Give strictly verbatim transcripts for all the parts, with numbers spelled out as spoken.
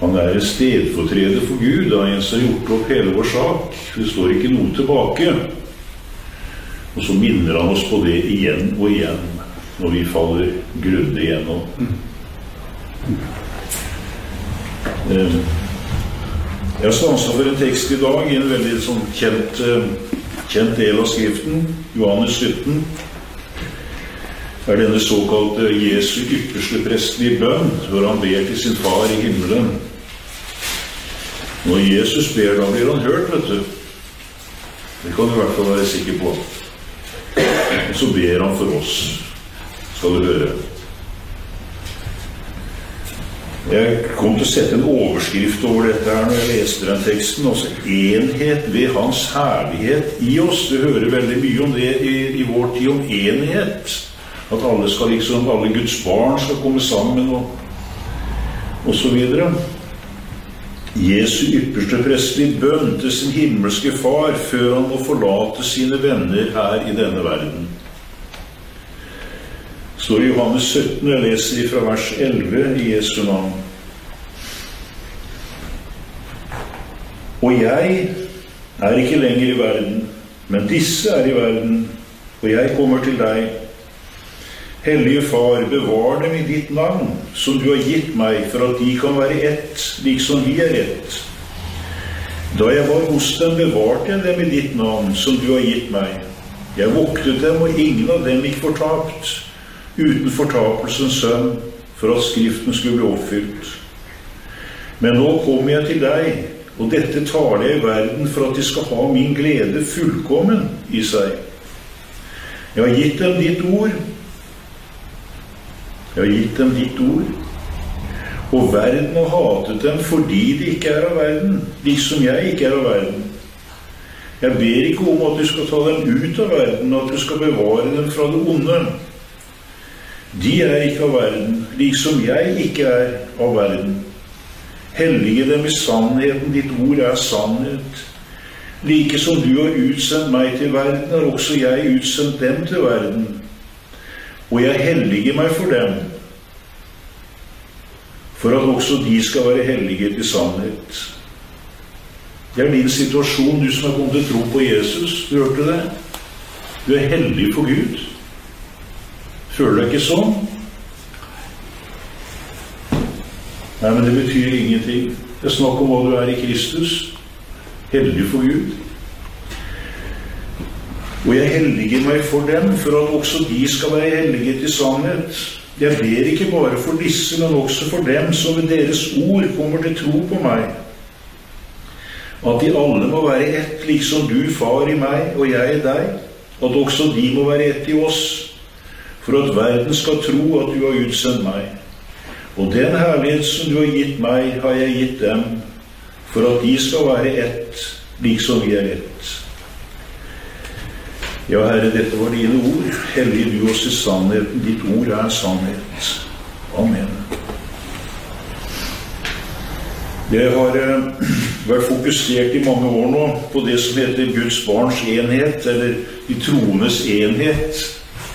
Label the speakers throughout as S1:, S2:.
S1: Han er en stedfortreder for Gud, da en som har gjort opp hele vår sak. Det står ikke noe tilbake. Og så minner han oss på det igjen og igjen, når vi faller grundig igjennom. Jeg har stanset for en tekst i dag i en veldig sånn kjent, kjent del av skriften, Johannes sytten. Er denne såkalte Jesu ypperste prestelige bønn, hvor han ber til sin far i himmelen. Når Jesus ber, da blir han hørt, vet du. Det kan du i hvert fall være sikker på. Og så ber han for oss, skal du høre. Jeg kom til å sette en overskrift over dette her når jeg leste den teksten, også enhet ved hans herlighet i oss. Du hører veldig mye om det i, i vår tid, om enhet. At alle skal liksom, alle Guds barn skal komme sammen og, og så videre. Jesu ypperste prestelige bønn til sin himmelske far før han må forlate sine venner her i denne verden. Står i Johannes sytten, jeg leser fra vers elleve i Jesu navn. Og jeg er ikke lenger i verden, men disse er i verden, og jeg kommer til deg. Hellige Far, bevar dem i ditt navn, som du har gitt meg, for at de kan være ett, liksom vi er ett. Da jeg var hos dem, bevarte jeg dem i ditt navn, som du har gitt meg. Jeg voktet dem, og ingen av dem gikk fortapt, uten fortapelsens sønn, for at skriften skulle bli oppfylt. Men nå kommer jeg til deg, og dette taler jeg i verden for at de skal ha min glede fullkommen i seg. Jeg har gitt dem ditt ord, Jeg har gitt dem ditt ord, og verden har hatet dem fordi de ikke er av verden, liksom jeg ikke er av verden. Jeg ber ikke om at du skal ta dem ut av verden, at du skal bevare dem fra det onde. De er ikke av verden, liksom jeg ikke er av verden. Hellige dem i sannheten, ditt ord er sannhet. Like som du har utsendt meg til verden, har også jeg utsendt dem til verden. Og jeg helliger meg for dem, for at også de skal være hellige til sannhet. Det er din situasjon, du som har kommet til tro på Jesus. Du hørte det? Du er hellig for Gud. Føler du ikke sånn? Nei, men det betyr ingenting. Det er snakk om hva du er i Kristus. Hellig for Gud. Og jeg helliger meg for dem, for at også de skal være hellige til sannhet. Jeg ber ikke bare for disse, men også for dem som ved deres ord kommer til tro på meg. At de alle må være ett, liksom du, far, i meg, og jeg i deg. At også de må være ett i oss, for at verden skal tro at du har utsendt meg. Og den herlighet som du har gitt meg, har jeg gitt dem, for at de skal være ett, liksom vi er ett. Ja, Herre, dette var dine ord. Hellige du oss i sannheten. Ditt ord er sannhet. Amen. Det har eh, vært fokusert i mange år nå på det som heter Guds barns enhet, eller de troendes enhet.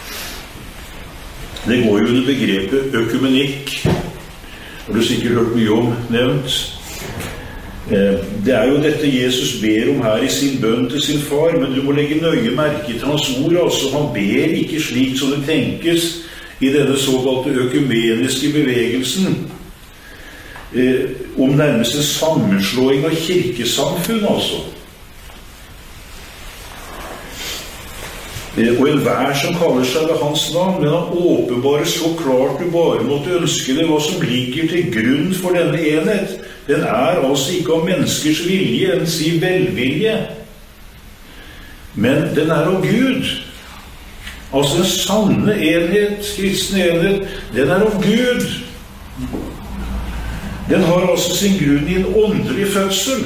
S1: Det går jo under begrepet økumenikk. Har du sikkert hørt mye om nevnt. Det er jo dette Jesus ber om her i sin bønn til sin far, men du må legge nøye merke til hans ord. Altså, han ber ikke slik som det tenkes i denne såkalte økumeniske bevegelsen, eh, om nærmest en sammenslåing av kirkesamfunn, altså. Eh, og enhver som kaller seg ved hans navn, men han åpenbarer så klart du bare måtte ønske det hva som ligger til grunn for denne enhet. Den er altså ikke av menneskers vilje, enn si velvilje. Men den er av Gud. Altså den sanne enhet, kristne enhet, den er av Gud. Den har altså sin grunn i en åndelig fødsel.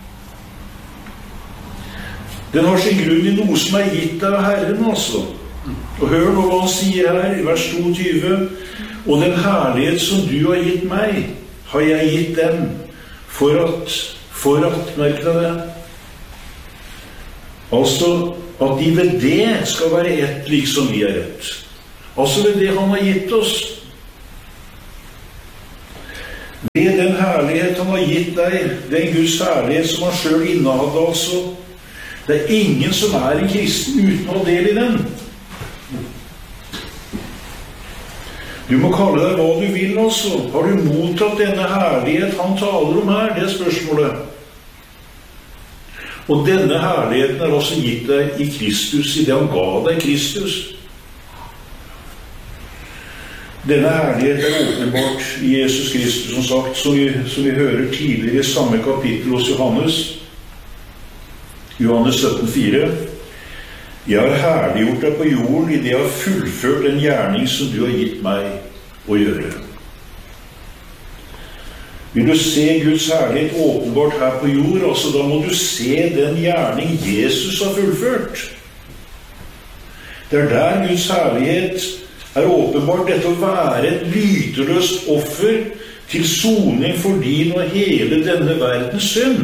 S1: Den har sin grunn i noe som er gitt av Herren, altså. Og hør nå hva han sier her i vers tjueto. Og den herlighet som du har gitt meg, har jeg gitt dem, for at, for at, merk deg det, altså at de ved det skal være ett, liksom vi er ett. Altså ved det han har gitt oss. Ved den herlighet han har gitt deg, den Guds herlighet som han selv innehadde altså. Det er ingen som er en kristen uten å ha del i den. Du må kalle deg hva du vil altså. Har du mottatt denne herlighet han taler om her? Det er spørsmålet. Og denne herligheten er også gitt deg i Kristus, i det han ga deg Kristus. Denne herlighet er åpenbart i Jesus Kristus, som sagt, som vi, som vi hører tidligere i samme kapittel hos Johannes. Johannes sytten fire. Jeg har herliggjort deg på jorden i det jeg har fullført den gjerning som du har gitt meg å gjøre. Vil du se Guds herlighet åpenbart her på jord, altså da må du se den gjerning Jesus har fullført. Det er der Guds herlighet er åpenbart, dette å være et lyteløst offer til soning for din og hele denne verdens synd.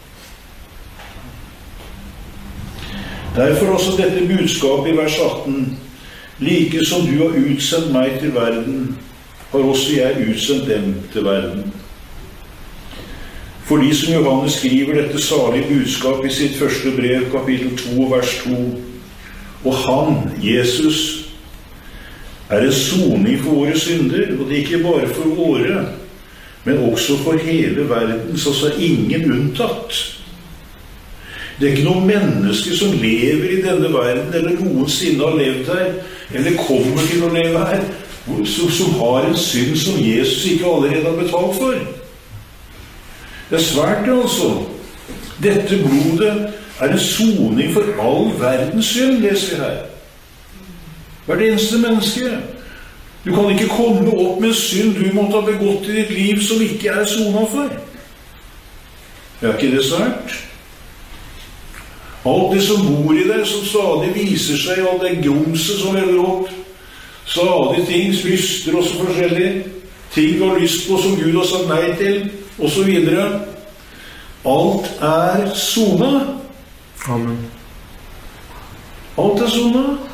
S1: Derfor også dette budskapet i vers atten. Like som du har utsendt meg til verden, har også jeg utsendt dem til verden. Fordi som Johannes skriver dette salige budskap i sitt første brev, kapittel to, vers to. Og han, Jesus, er en soning for våre synder, og det er ikke bare for våre, men også for hele verden, så er ingen unntatt. Det er ikke noen mennesker som lever i denne verden, eller noensinne har levd her, eller kommer til å leve her, som har en synd som Jesus ikke allerede har betalt for. Det er svært det altså. Dette blodet er en soning for all verdens synd, leser vi her. Hvert eneste menneske. Du kan ikke komme opp med synd du måtte ha begått i ditt liv som ikke er sonet for. Er ikke det svært? Alt det som bor i deg, som stadig viser seg, og det er grumset som veller opp, stadig ting, lyster og så forskjellige, ting du har lyst på som Gud har sagt nei til, og så videre. Alt er sonet.
S2: Amen.
S1: Alt er sonet.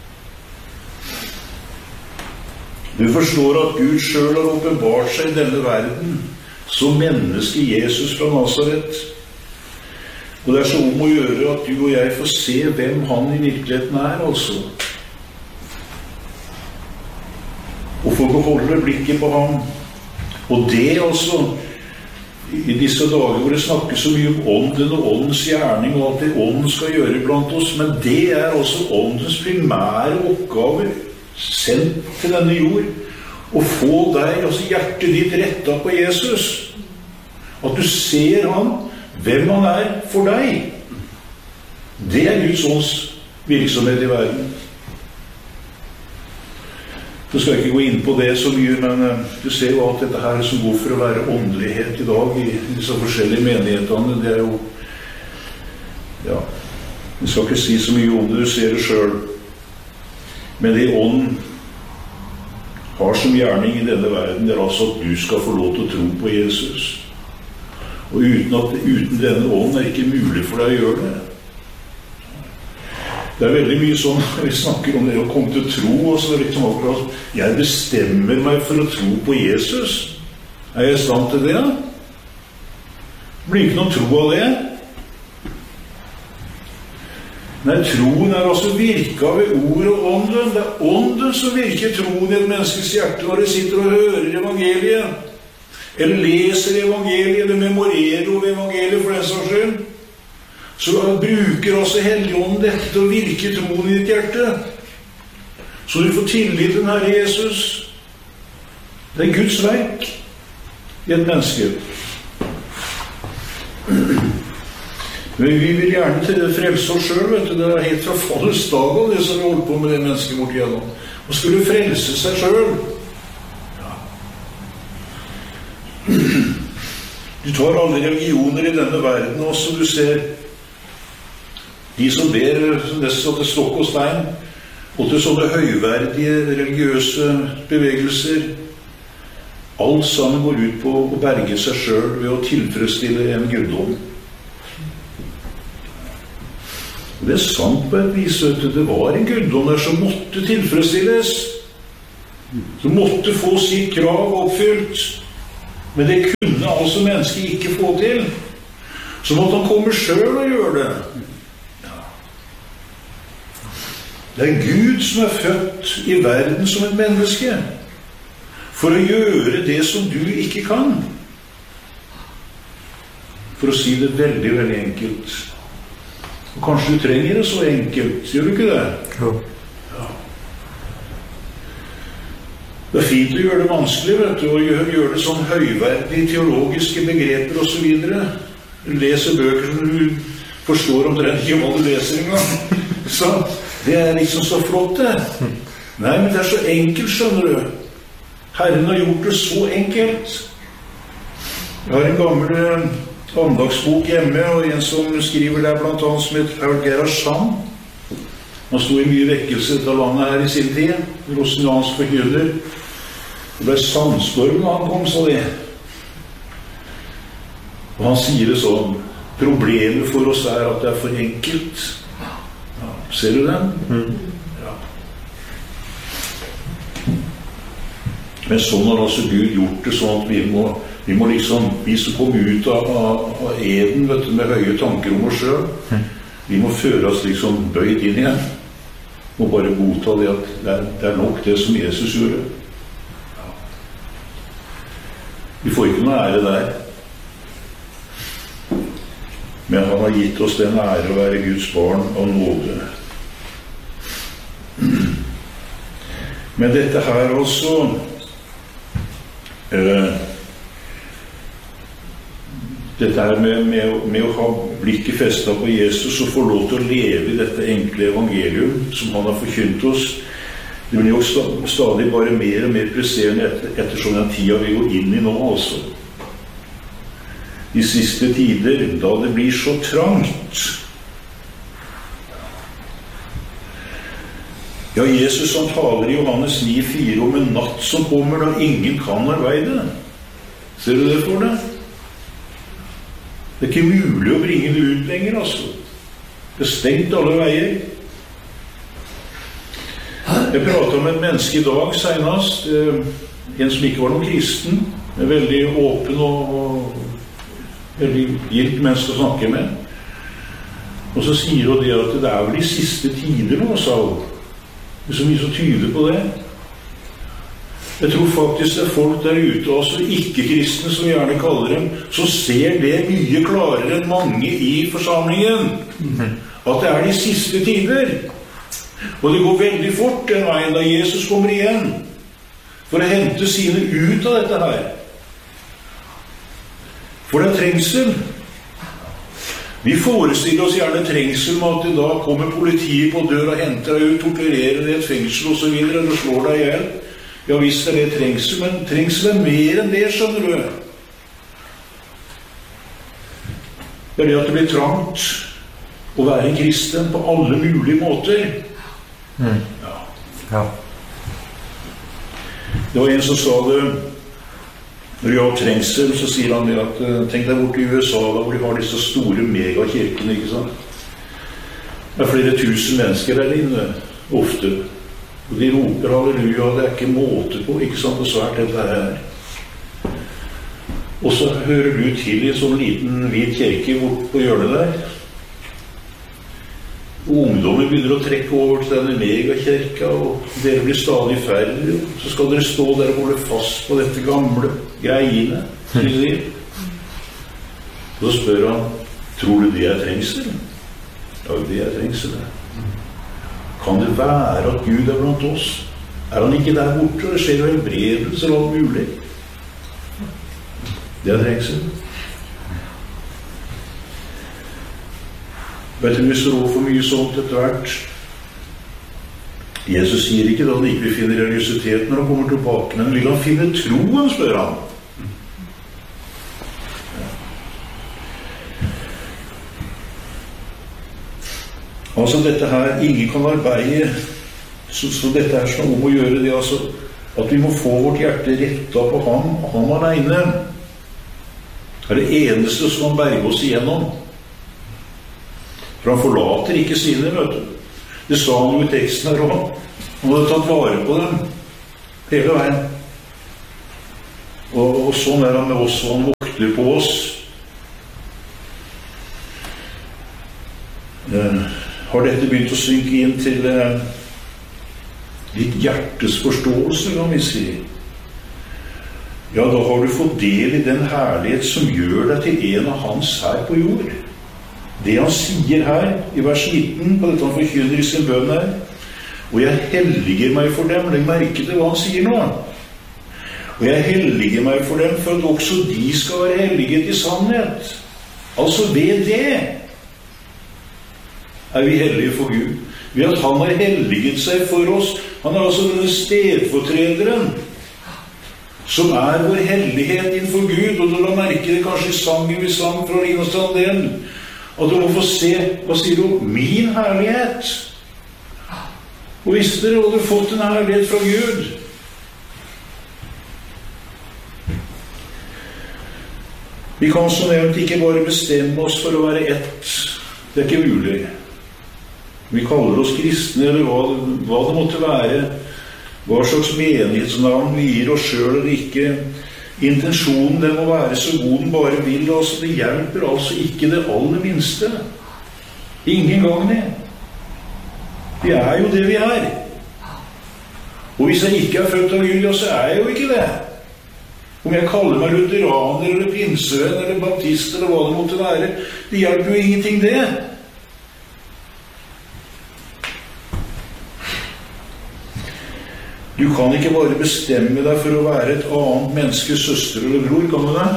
S1: Du forstår at Gud selv har åpenbart seg i denne verden som menneske Jesus fra Nazaret. Og det er så om å gjøre at du og jeg får se hvem han i virkeligheten er, altså. Og få beholde blikket på ham. Og det altså, i disse dager hvor det snakkes så mye om ånden og åndens gjerning og alt det ånden skal gjøre blant oss, men det er også åndens primære oppgave sendt til denne jord, og få deg, altså hjertet ditt rettet på Jesus. At du ser han, hvem han er for deg. Det er Guds ånds virksomhet i verden. Så skal jeg ikke gå inn på det så mye, men du ser jo alt dette her som går for å være åndelighet i dag i disse forskjellige menighetene. Det er jo, ja, jeg skal ikke si så mye om det, du ser det selv. Men det ånd har som gjerning i denne verden, det er altså at du skal få lov til å tro på Jesus. Og uten, at, uten denne ånd er det ikke mulig for deg å gjøre det. Det er veldig mye sånn, vi snakker om det å komme til tro, og så er det liksom akkurat, jeg bestemmer meg for å tro på Jesus. Er jeg i stand til det? Det blir ikke noen tro av det. Nei, troen er også virka ved ord og ånden. Det er ånden som virker troen i et menneskes hjerte når de sitter og hører evangeliet. Eller leser evangeliet, eller memorerer over evangeliet for den saks skyld. Så bruker også Helligånden dette til å virke troen i ditt hjerte. Så du får tillit til den Herre Jesus. Det er Guds verk i et menneske. Men vi vil gjerne til det frelse oss selv, vet du. Det er helt fra fallets dag av det som vi holder på med det mennesket bort igjennom. Og skulle frelse seg selv. Ja. Du tar alle religioner i denne verden også, du ser de som ber nesten til stokk og stein, og til sånne høyverdige religiøse bevegelser. Alt sammen går ut på å berge seg selv ved å tilfredsstille en guddom. Det er sant på et vis, vet du. Det var en guddom der som måtte tilfredsstilles. Som måtte få sitt krav oppfylt. Men det kunne altså mennesket ikke få til. Så måtte han komme selv og gjøre det. Ja. Det er Gud som er født i verden som et menneske, for å gjøre det som du ikke kan. For å si det veldig, veldig enkelt. Og kanskje du trenger det så enkelt, gjør du ikke det? Ja. Ja. Det er fint å gjøre det vanskelig, vet du, og gjøre, gjøre det sånn høyverdige teologiske begreper og så videre. Lese bøker som du forstår omtrent ikke hva du leser engang. Så det er liksom så flott det. Nei, men det er så enkelt, skjønner du. Herren har gjort det så enkelt. Jeg har en gammel andagsbok hjemme, og en som skriver der blant annet som heter Paul Gerhard Sand. Han stod i mye vekkelse til landet her i sin tid, rosniansk forkynner. Det ble sandstorm da han kom, sa det. Og han sier det sånn: problemet for oss er at det er for enkelt. Ja, ser du den? Mm. Ja. Men sånn har altså Gud gjort det sånn at vi må, vi må liksom, vi som kom ut av, av, av eden, vet du, med høye tanker om oss selv, mm. vi må føre oss liksom bøyd inn igjen. Må bare godta det at det er, det er nok det som Jesus gjorde. Ja. Vi får ikke noe ære der. Men han har gitt oss den ære å være Guds barn og nåde. Men dette her også eh, dette her med, med, med å ha blikket festet på Jesus og få lov til å leve i dette enkle evangelium som han har forkynt oss, det blir jo stadig bare mer og mer presserende etter, ettersom den tida vi går inn i nå, altså. De siste tider, da det blir så trangt. Ja, Jesus han taler i Johannes ni fire om en natt som kommer da ingen kan arbeide. Ser du det for deg? Det er ikke mulig å bringe det ut lenger, altså. Det er stengt alle veier. Jeg pratet om et menneske i dag senest, en som ikke var noen kristen, men veldig åpen og, og veldig gilt menneske å snakke med. Og så sier hun det at det er vel de siste tider nå, sa hun. Det er så mye som tyder på det. Jeg tror faktisk det er folk der ute, også ikke-kristne som vi gjerne kaller dem, som ser det mye klarere enn mange i forsamlingen. At det er de siste tider. Og det går veldig fort den veien da Jesus kommer igjen for å hente sine ut av dette her. For det er trengsel. Vi forestiller oss gjerne trengsel med at da kommer politiet på dør og henter deg ut, torturerer deg i et fengsel og så videre, eller slår deg ihjel. Ja, visst er det trengsel, men trengsel er mer enn det, skjønner du. Det er det at det blir trangt å være en kristen på alle mulige måter. Mm. Ja. Ja. Det var en som sa det. Når det gjaldt trengsel, så sier han det at tenk deg bort i U S A da, hvor de har disse store megakirkene, ikke sant? Det er flere tusen mennesker der inne, ofte. Og de roper halleluja, og det er ikke måte på, ikke sant, og svært dette her. Og så hører du til i en sånn liten hvit kirke bort på hjørnet der. Og ungdommen begynner å trekke over til denne megakirka, og dere blir stadig færre. Så skal dere stå der og holde fast på dette gamle greiene. Og så spør han, tror du det er trengsel? Ja, det er trengsel. Kan det være at Gud er blant oss? Er han ikke der borte, og det skjer jo helbredelse eller alt mulig? Det er trengsel. Vet du, vi står over for mye sånt etter hvert. Jesus sier ikke da han ikke vil finne religiøsitet når han kommer tilbake, men vil han finne troen, spør han. Altså dette her, ingen kan arbeide, så, så dette er sånn om å gjøre det, altså, at vi må få vårt hjerte rettet på ham, og han alene. Det er det eneste som kan berge oss igjennom. For han forlater ikke sine, vet du. Det sa han jo i teksten her også. Han hadde tatt vare på dem hele veien. Og, og sånn er han med oss, og han vokter på oss. Eh, har dette begynt å synke inn til eh, ditt hjertes forståelse, kan vi si? Ja, da har du fått del i den herlighet som gjør deg til en av hans her på jord. Det han sier her i vers nitten, på dette han forkynner i sin bønn her, og jeg helliger meg for dem. Legg merke til hva han sier nå. Og jeg helliger meg for dem for at også de skal være helliget i sannhet. Altså ved det er vi hellige for Gud. Ved at han har helliget seg for oss. Han er altså denne stedfortrederen som er vår hellighet innenfor Gud. Og du la merke det kanskje i sangen vi sang fra Lina Strandell, at du må få se, hva sier du? Min herlighet. Og visste dere, og du har fått en herlighet fra Gud. Vi kan så nevnt ikke bare bestemme oss for å være ett. Det er ikke mulig. Vi kaller oss kristne, eller hva, hva det måtte være. Hva slags menighetsnavn vi gir oss selv eller ikke. Intensjonen, den må være så god den bare vil. Altså, det hjelper altså ikke det aller minste. Ingen gang det. Vi er jo det vi er. Og hvis jeg ikke er født av Gud, så er jeg jo ikke det. Om jeg kaller meg lutheraner, eller pinsevenn, eller baptist, eller hva det måtte være, det hjelper jo ingenting det. Du kan ikke bare bestemme deg for å være et annet menneskes søster eller bror, kan du det?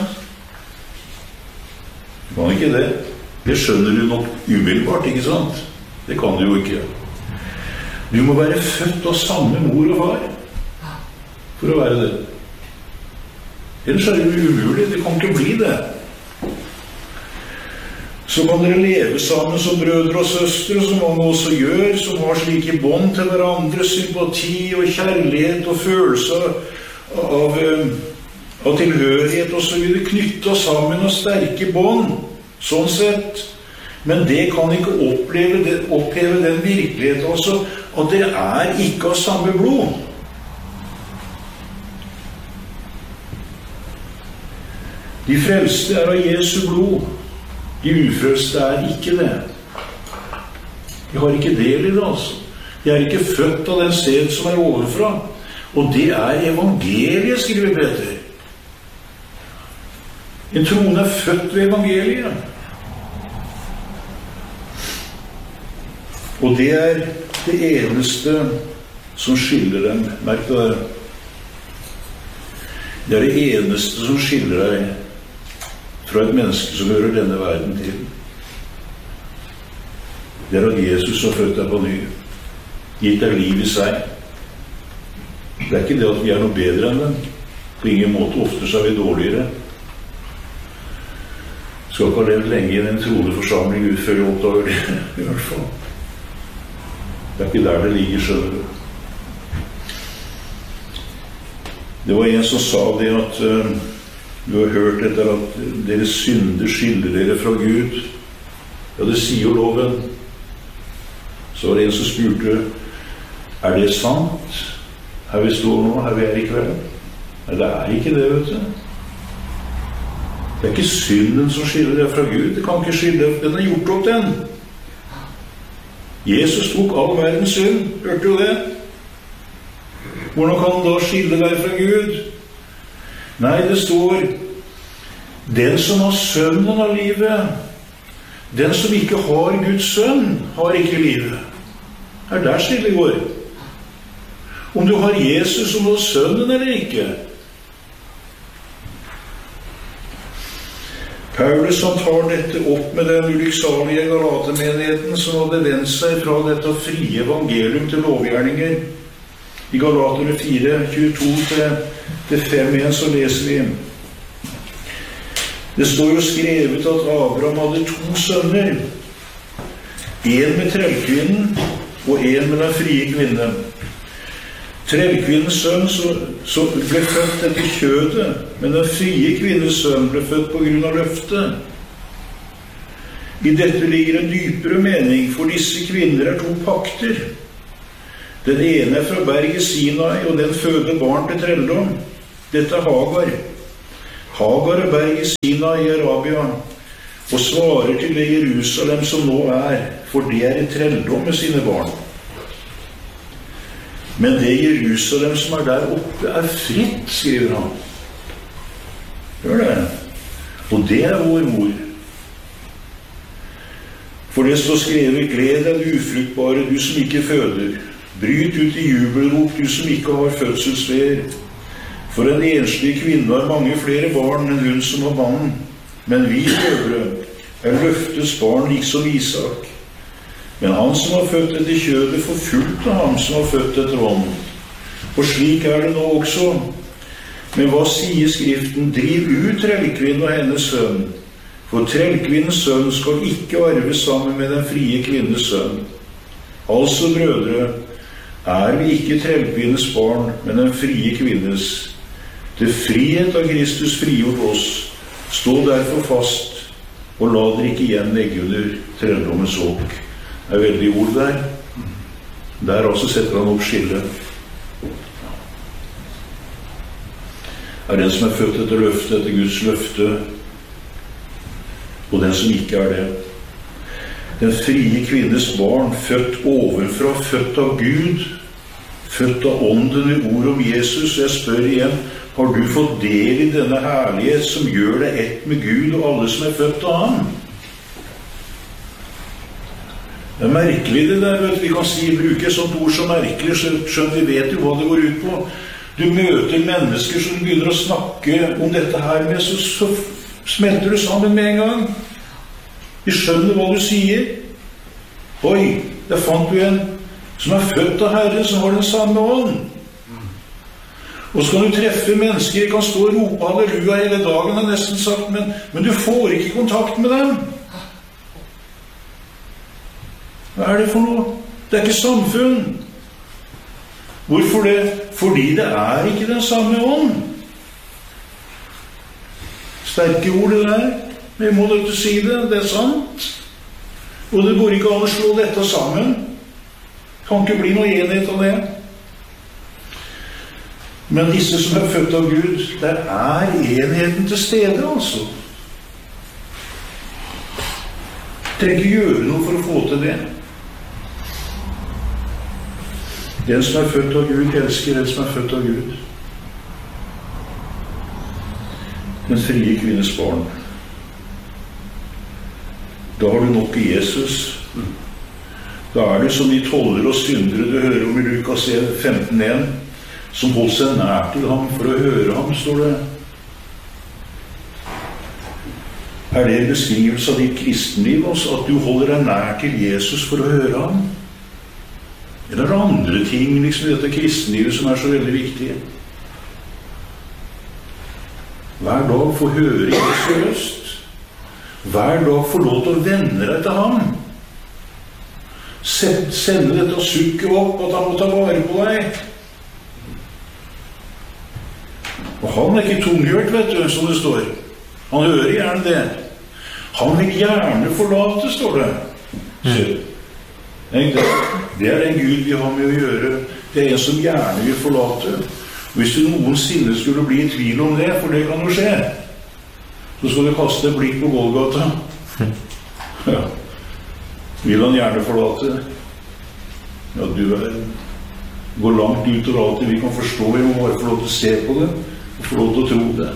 S1: Du kan ikke det. Det skjønner du nok umiddelbart, ikke sant? Det kan du jo ikke. Du må være født av samme mor og far for å være det. Ellers er det umulig. Det kan ikke bli det. Så kan dere leve sammen som brødre og søstre, som mange også gjør, som har slike bånd til hverandre, sympati og kjærlighet og følelse av, av tilhørighet og så videre, knytte sammen og sterke bånd, sånn sett. Men det kan ikke oppleve, det, oppleve den virkelighet også, at dere er ikke av samme blod. De frelste er av Jesu blod. De ufrelste er ikke det. De har ikke del i det, altså. De er ikke født av den sted som er overfra. Og det er evangeliet, skriver Peter. En troende er født ved evangeliet. Og det er det eneste som skiller dem. Merk det der. Det er det eneste som skiller deg fra et menneske som hører denne verden til. Det er at Jesus har født deg på ny, gitt deg liv i seg. Det er ikke det at vi er noe bedre enn dem. På ingen måte. Ofte så er vi dårligere. Skal ikke ha levd lenge i en troende forsamling ut før vi oppdager det, i hvert fall. Det er ikke der det ligger, skjønner du. Det var en som sa det at uh, du har hørt etter at deres synder skiller dere fra Gud. Ja, det sier jo loven. Så var det en som spurte, er det sant? Her vi står nå, her vi er i kveld. Nei, det er ikke det, vet du. Det er ikke synden som skiller deg fra Gud. Det kan ikke skille deg. Den er gjort opp, den. Jesus tok all verdens synd. Hørte du det? Hvordan kan han da skille deg fra Gud? Nei, det står den som har sønnen av livet. Den som ikke har Guds sønn, har ikke livet. Er der stille går. Om du har Jesus som har sønnen eller ikke. Paulus han tar dette opp med den ulykksalige Galatermenigheten som hadde vendt seg fra dette frie evangelium til lovgjerninger. I Galaterne fire, tjueto til fem igjen så leser vi. Det står jo skrevet at Abraham hadde to sønner. En med trellkvinnen og en med den frie kvinnen. Trellkvinnens sønn så, så ble født etter kjødet, men den frie kvinnes sønn ble født på grunn av løftet. I dette ligger en dypere mening, for disse kvinner er to pakter. Den ene er fra berget Sinai, og den føder barn til trelldom. Dette er Hagar. Hagar er berg i Sina i Arabia, og svarer til det Jerusalem som nå er, for det er i trelldom med sine barn. Men det Jerusalem som er der oppe er fritt, skriver han. Hør det. Og det er vår mor. For det står skrevet, gled deg du ufruktbare, du som ikke føder. Bryt ut i jubelrop, du som ikke har fødselsveer. For en enslig kvinne har mange flere barn enn hun som har mannen. Men vi brødre er løftes barn liksom Isak. Men han som har født etter kjødet forfulgte ham som har født etter ånden. Og slik er det nå også. Men hva sier Skriften? Driv ut trellkvinnen og hennes sønn. For trellkvinnens sønn skal ikke arve sammen med den frie kvinnes sønn. Altså, brødre, er vi ikke trellkvinnes barn, men den frie kvinnes. Til frihet av Kristus frigjort oss. Stå derfor fast, og la dere ikke igjen legge under trelldommens åk. Det er veldig ord der. Der også setter han opp skillet. Er den som er født etter løfte, etter Guds løfte, og den som ikke er det. Den frie kvinnes barn, født ovenfra, født av Gud, født av ånden i ord om Jesus. Jeg spør igjen, har du fått del i denne herlighet som gjør deg ett med Gud og alle som er født av ham? Det er merkelig det der, vet du. Vi kan si, bruke et sånt ord som merkelig, skjønn vi vet jo hva det går ut på. Du møter mennesker som begynner å snakke om dette her med, så, så smelter du sammen med en gang. Vi skjønner hva du sier. Oi, der fant du en som er født av Herren, som har den samme ånd. Og så kan du treffe mennesker, jeg kan stå og rope halleluja hele dagen, har nesten sagt, men, men du får ikke kontakt med dem. Hva er det for noe? Det er ikke samfunn. Hvorfor det? Fordi det er ikke den samme ånd. Sterke ord det der. Vi må ikke si det, det er sant. Og det går ikke an å slå dette sammen. Det kan ikke bli noe enhet av det. Men disse som er født av Gud, der er enheten til stede, altså. Trenger ikke gjøre noe for å få til det. Den som er født av Gud, elsker den som er født av Gud. Den frie kvinnes barn. Da har du nok i Jesus. Da er det som de tollere og syndere du hører om i Lukas femten én, som holdt seg nær til ham for å høre ham, står det. Er det en beskrivelse av ditt kristenliv også, at du holder deg nær til Jesus for å høre ham? Eller er det andre ting liksom, i dette kristenlivet som er så veldig viktige? Hver dag få høre Jesu røst. Hver dag få lov til å vende deg til ham. Sende dette sukket opp, at han må ta vare på deg. Og han er ikke tunghørt, vet du, som det står. Han hører gjerne det. Han vil gjerne forlate, står det. Så, det er den Gud vi har med å gjøre. Det er en som gjerne vil forlate. Hvis du noensinne skulle bli i tvil om det, for det kan jo skje, så skal du kaste et blikk på Golgata. Ja. Vil han gjerne forlate? Ja, du er, går langt ut over alt det vi kan forstå. Vi må bare få lov til å se på det, og få lov til å tro det.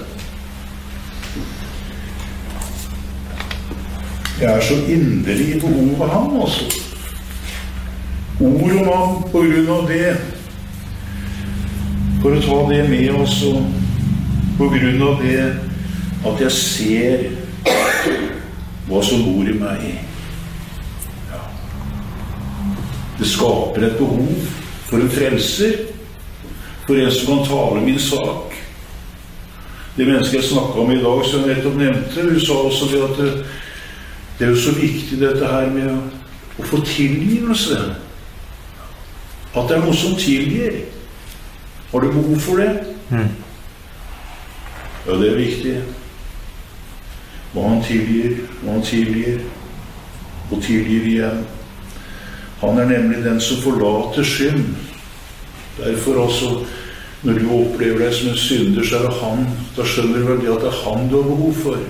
S1: Jeg er så inderlig i behov av ham, altså. Ord om ham på grunn av det. For å ta det med oss, på grunn av det at jeg ser hva som bor i meg. Ja. Det skaper et behov for en frelser, for en som kan tale min sak. Det mennesket jeg snakket om i dag, som jeg nettopp nevnte, hun sa også det at det, det er jo så viktig dette her med å, å få tilgivelse. At det er noe som tilgir. Har du behov for det? Mm. Ja, det er viktig. Hva han tilgir, hva han tilgir, og tilgir igjen. Han er nemlig den som forlater synd. Derfor altså, Når du opplever deg som en synder, så er det han. Da skjønner du vel det at det er han du har behov for.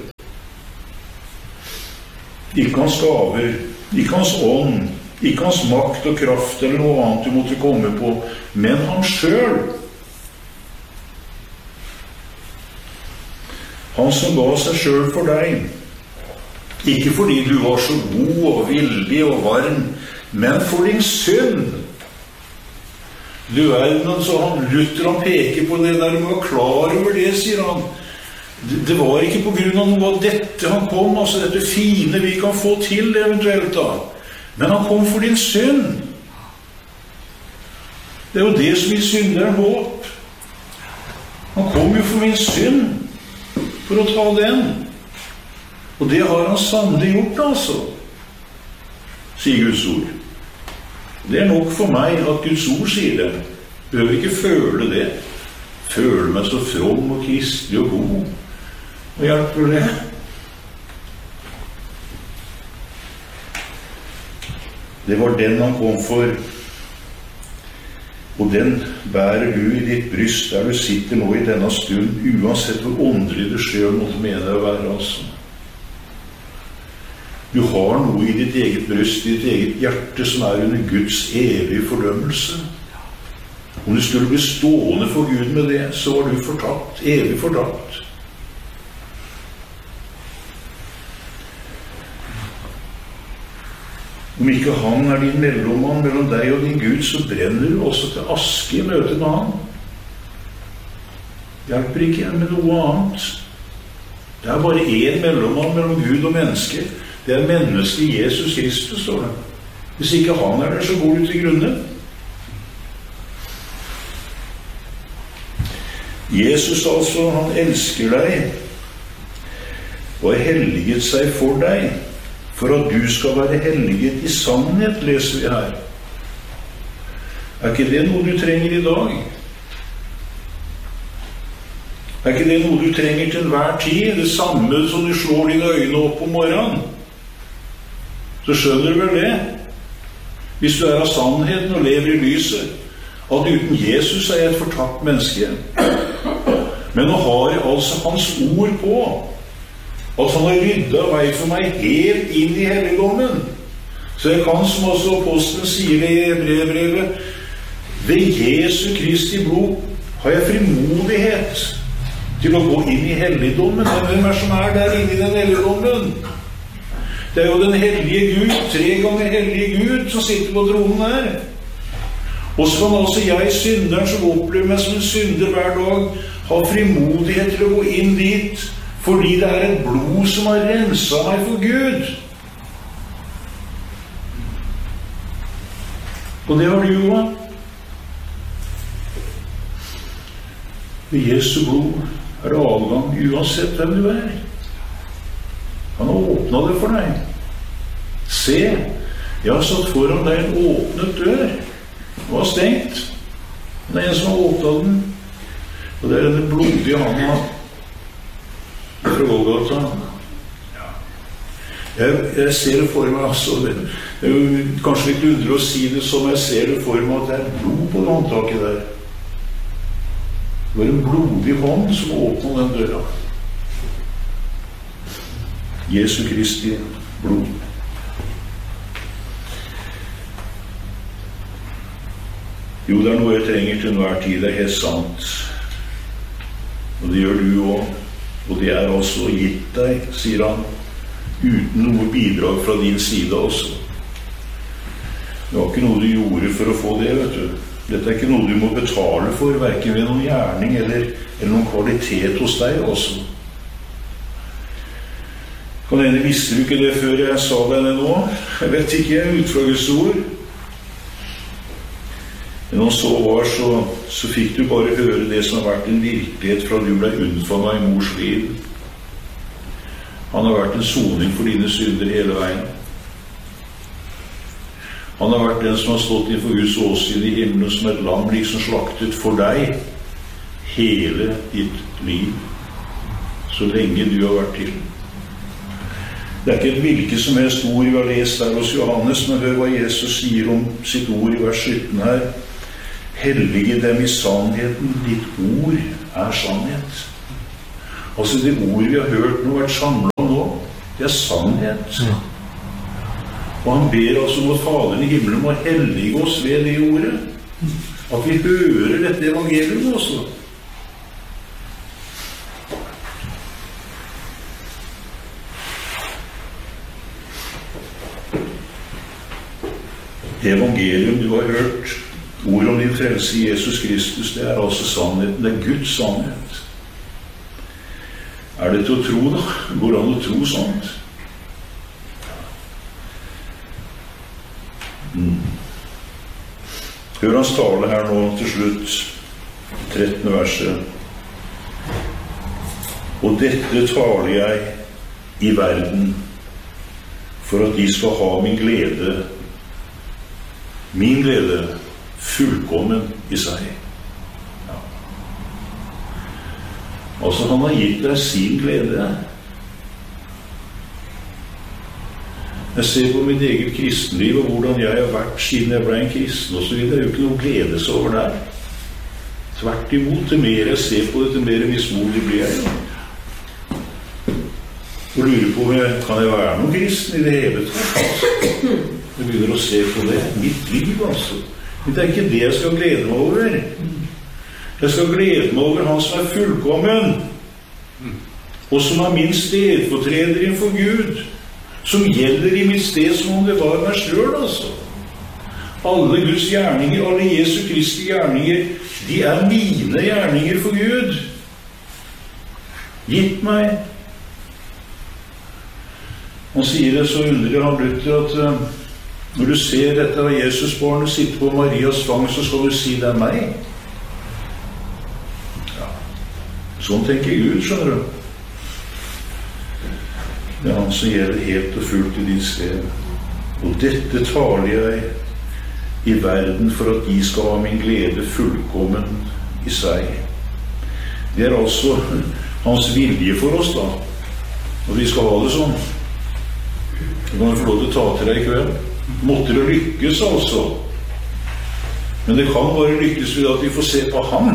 S1: Ikke hans gaver, ikke hans ånd, ikke hans makt og kraft eller noe annet du måtte komme på, men han selv. Han som ga seg selv for deg. Ikke fordi du var så god og villig og varm, men for din synd. Du verden, så han Luther, han peker på det der, du var klar over det, sier han. Det, det var ikke på grunn av noe av dette han kom, altså dette fine vi kan få til eventuelt da. Men han kom for din synd. Det er jo det som i synderen håp. Han kom jo for min synd, for å ta den. Og det har han sannelig gjort, altså, sier Guds ord. Det er nok for meg at Guds ord sier det. Du behøver ikke føle det. Føle meg så from og kristelig og god. Hva hjelper det? Det var den han kom for. Og den bærer du i ditt bryst der du sitter nå i denne stund, uansett hvor åndelig du selv måtte mene deg å være, altså. Du har noe i ditt eget bryst, i ditt eget hjerte, som er under Guds evige fordømmelse. Om du skulle bli stående for Gud med det, så var du fortapt, evig fortapt. Om ikke han er din mellommann mellom deg og din Gud, så brenner du også til aske i møte med han. Hjelper ikke med noe annet. Det er bare en mellommann mellom Gud og menneske. Det er mennesket Jesus Kristus, står det. Hvis ikke han er der, så går du til grunne. Jesus, altså, han elsker deg og har helliget seg for deg, for at du skal være helliget i sannhet, leser vi her. Er ikke det noe du trenger i dag? Er ikke det noe du trenger til hver tid? Det samme som du slår dine øyne opp om morgenen. Så skjønner du vel det, hvis du er av sannheten og lever i lyset, at uten Jesus er jeg et fortapt menneske. Men nå har jeg altså hans ord på, at han har ryddet vei for meg helt inn i helligdommen. Så jeg kan, som også apostelen sier det i brevbrevet, ved Jesu Kristi blod har jeg frimodighet til å gå inn i helligdommen. Hvem er som er der inne i den helligdommen? Det er jo den hellige Gud, tre ganger hellige Gud, som sitter på tronen her. Og så kan altså jeg, synderen som opplever meg som en synder hver dag, ha frimodighet til å gå inn dit, fordi det er et blod som har renset meg for Gud. Og det har du jo da. Ved Jesu blod er det avgang uansett hvem du er. Han har åpnet det for deg. Se, jeg har satt foran deg en åpnet dør. Det var stengt. Det er en som har åpnet den. Og det er denne blodige handen fra Golgata. Ja. Jeg, jeg ser det for meg, altså. Det er jo kanskje litt undre å si det som jeg ser det for meg, at det er blod på håndtaket der. Det var en blodig hånd som åpnet den døra. Jesu Kristi blod. Jo, det er noe jeg trenger til enhver tid, det er helt sant. Og det gjør du også. Og det er altså gitt deg, sier han, uten noe bidrag fra din side også. Det var ikke noe du gjorde for å få det, vet du. Dette er ikke noe du må betale for, hverken ved noen gjerning eller, eller noen kvalitet hos deg også. Kan hende visste du ikke det før jeg sa deg det nå? Jeg vet ikke, ut fra Guds ord. Men når så var, så, så fikk du bare høre det som har vært en virkelighet fra du ble unnfanget i mors liv. Han har vært en soning for dine synder hele veien. Han har vært den som har stått innfor Guds åsyn i himmelen som et lam, liksom slaktet for deg hele ditt liv, så lenge du har vært til. Det er ikke et hvilket som helst ord vi har lest der hos Johannes, men hør hva Jesus sier om sitt ord i vers sytten her. hellige dem i sannheten, ditt ord er sannhet. Altså det ord vi har hørt nå, vært samlet om nå, det er sannhet. Ja. Og han ber altså om at Faderen i himmelen må hellige oss ved det ordet. At vi hører dette evangelium også. Evangelium du har hørt, ord om din frelse i Jesus Kristus, det er altså sannheten, det er Guds sannhet. Er det til å tro da? Går det an å tro sånt? Mm. Hør hans tale her nå til slutt, trettende verset. Og dette taler jeg i verden, for at de skal ha min glede, min glede fullkommen i seg. Ja. Altså han har gitt deg sin glede. Jeg ser på mitt eget kristenliv og hvordan jeg har vært siden jeg ble en kristen og så videre. Det er jo ikke noe glede seg over der. Tvert imot, til mer jeg ser på det, til mer mismodig blir jeg. Og lurer på om jeg, kan jeg være noen kristen i det hele tatt? Jeg begynner å se på det. Mitt liv, altså. Men det er ikke det jeg skal glede meg over. Jeg skal glede meg over han som er fullkommen, og som er min stedfortreder innenfor Gud, som gjelder i mitt sted som om det var meg selv, altså. Alle Guds gjerninger, alle Jesu Kristi gjerninger, de er mine gjerninger for Gud. Gitt meg. Han sier det så underlig, han Luther, at uh, når du ser dette av Jesusbarnet sitte på Marias fang, så skal du si det er meg. Ja. Sånn tenker Gud, skjønner du. Det er han som gjelder helt og fullt i ditt sted. Og dette taler jeg i verden for at de skal ha min glede fullkommen i seg. Det er altså hans vilje for oss da, og vi skal ha det sånn. Du kan få lov til å ta til deg i kveld. Måtte det lykkes altså. Men det kan bare lykkes ved at vi får se på ham.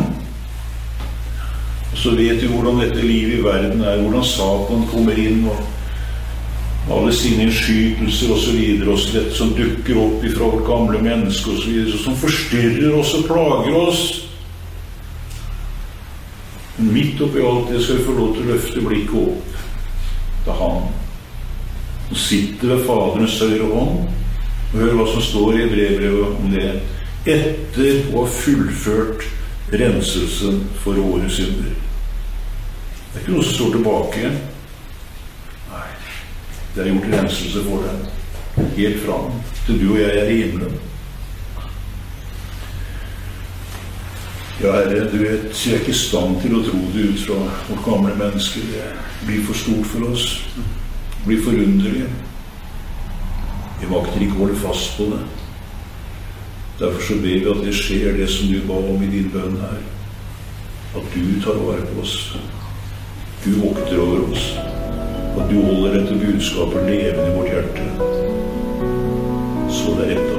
S1: Og så vet vi hvordan dette livet i verden er, hvordan Satan kommer inn og alle sine innskytelser og så videre, og så dette som dukker opp ifra vårt gamle menneske og så videre, som forstyrrer oss og plager oss. Men midt oppi alt det skal vi få lov til å løfte blikket opp til han. Og sitter ved Faderens høyre hånd, og hør hva som står i brevbrevet om det, etter å ha fullført renselsen for våre synder. Det er ikke noe som står tilbake. Nei, det er gjort renselse for dem, helt fram til du og jeg er i himmelen. Ja, Herre, du vet, jeg er ikke i stand til å tro det ut fra vårt gamle menneske. Det blir for stort for oss. Det blir forunderlig. Vi makter ikke holde fast på det. Derfor så ber vi at det skjer det som du ba om i din bønn her. At du tar vare på oss. Du vokter over oss. At du holder dette budskapet levende i vårt hjerte. Så det er rett